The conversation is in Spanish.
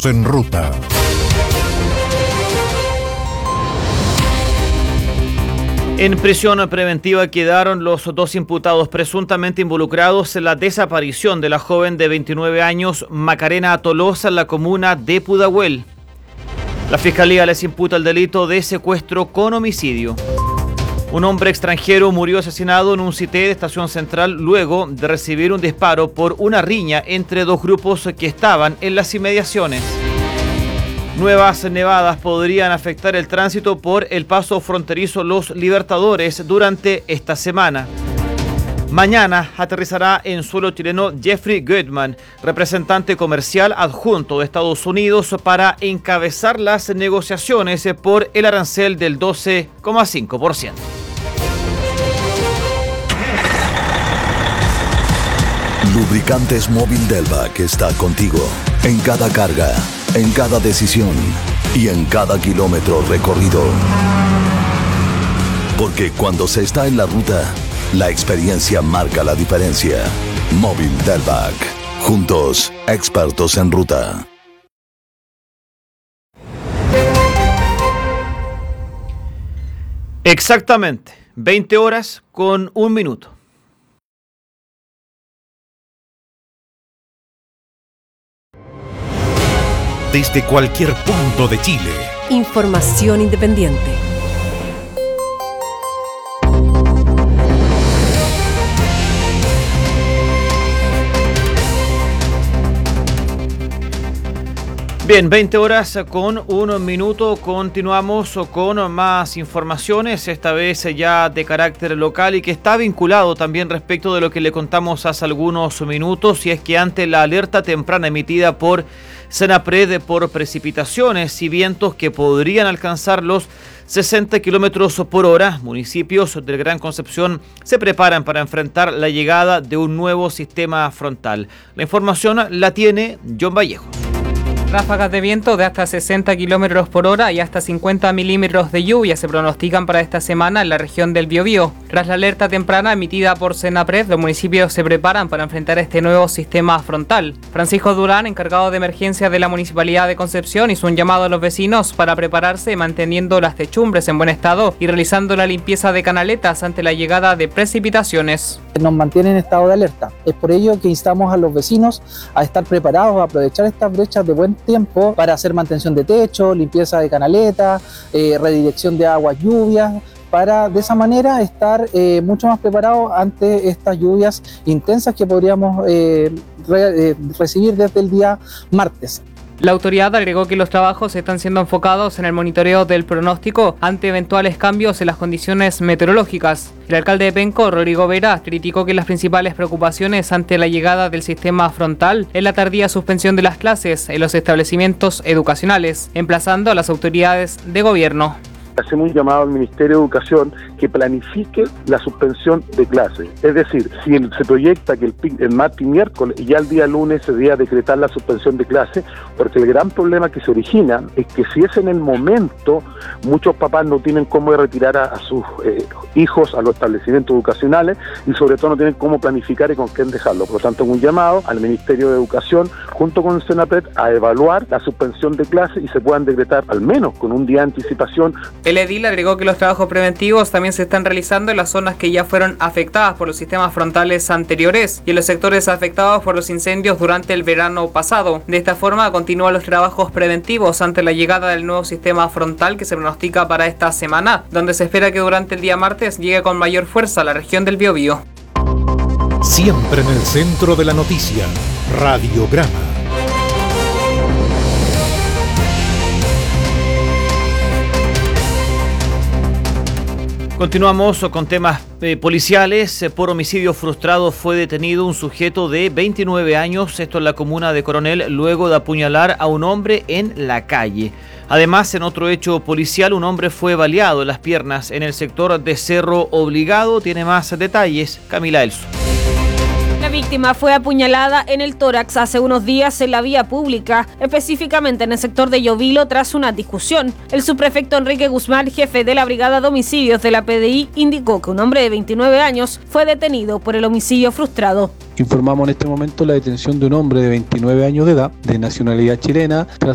Expertos en Ruta. En prisión preventiva quedaron los dos imputados presuntamente involucrados en la desaparición de la joven de 29 años Macarena Tolosa en la comuna de Pudahuel. La Fiscalía les imputa el delito de secuestro con homicidio. Un hombre extranjero murió asesinado en un CITE de Estación Central luego de recibir un disparo por una riña entre dos grupos que estaban en las inmediaciones. Nuevas nevadas podrían afectar el tránsito por el paso fronterizo Los Libertadores durante esta semana. Mañana aterrizará en suelo chileno Jeffrey Goodman, representante comercial adjunto de Estados Unidos, para encabezar las negociaciones por el arancel del 12,5%. Lubricantes Móvil Delvac está contigo en cada carga, en cada decisión y en cada kilómetro recorrido. Porque cuando se está en la ruta, la experiencia marca la diferencia. Móvil Delvac. Juntos, expertos en ruta. Exactamente, 20 horas con 1 minuto. Desde cualquier punto de Chile. Información independiente. Bien, 20 horas con 1 minuto. Continuamos con más informaciones, esta vez ya de carácter local y que está vinculado también respecto de lo que le contamos hace algunos minutos, y es que ante la alerta temprana emitida por Senapred por precipitaciones y vientos que podrían alcanzar los 60 kilómetros por hora, municipios del Gran Concepción se preparan para enfrentar la llegada de un nuevo sistema frontal. La información la tiene John Vallejo. Ráfagas de viento de hasta 60 kilómetros por hora y hasta 50 milímetros de lluvia se pronostican para esta semana en la región del Biobío. Tras la alerta temprana emitida por Senapred, los municipios se preparan para enfrentar este nuevo sistema frontal. Francisco Durán, encargado de emergencia de la Municipalidad de Concepción, hizo un llamado a los vecinos para prepararse manteniendo las techumbres en buen estado y realizando la limpieza de canaletas ante la llegada de precipitaciones. Nos mantiene en estado de alerta. Es por ello que instamos a los vecinos a estar preparados, a aprovechar estas brechas de buen tiempo para hacer mantención de techo, limpieza de canaletas, redirección de aguas, lluvias, para de esa manera estar mucho más preparados ante estas lluvias intensas que podríamos recibir desde el día martes. La autoridad agregó que los trabajos están siendo enfocados en el monitoreo del pronóstico ante eventuales cambios en las condiciones meteorológicas. El alcalde de Penco, Rodrigo Vera, criticó que las principales preocupaciones ante la llegada del sistema frontal es la tardía suspensión de las clases en los establecimientos educacionales, emplazando a las autoridades de gobierno. Hacemos un llamado al Ministerio de Educación que planifique la suspensión de clases. Es decir, si se proyecta que el martes y miércoles y ya el día lunes se debía decretar la suspensión de clases, porque el gran problema que se origina es que si es en el momento, muchos papás no tienen cómo retirar a sus hijos a los establecimientos educacionales y sobre todo no tienen cómo planificar y con quién dejarlo. Por lo tanto, un llamado al Ministerio de Educación junto con el Senapred a evaluar la suspensión de clases y se puedan decretar al menos con un día de anticipación. El edil agregó que los trabajos preventivos también se están realizando en las zonas que ya fueron afectadas por los sistemas frontales anteriores y en los sectores afectados por los incendios durante el verano pasado. De esta forma, continúan los trabajos preventivos ante la llegada del nuevo sistema frontal que se pronostica para esta semana, donde se espera que durante el día martes llegue con mayor fuerza a la región del Biobío. Siempre en el centro de la noticia, Radiograma. Continuamos con temas policiales. Por homicidio frustrado fue detenido un sujeto de 29 años, esto en la comuna de Coronel, luego de apuñalar a un hombre en la calle. Además, en otro hecho policial, un hombre fue baleado en las piernas en el sector de Cerro Obligado. Tiene más detalles Camila Elso. La víctima fue apuñalada en el tórax hace unos días en la vía pública, específicamente en el sector de Llovilo, tras una discusión. El subprefecto Enrique Guzmán, jefe de la Brigada de Homicidios de la PDI, indicó que un hombre de 29 años fue detenido por el homicidio frustrado. Informamos en este momento la detención de un hombre de 29 años de edad, de nacionalidad chilena, tras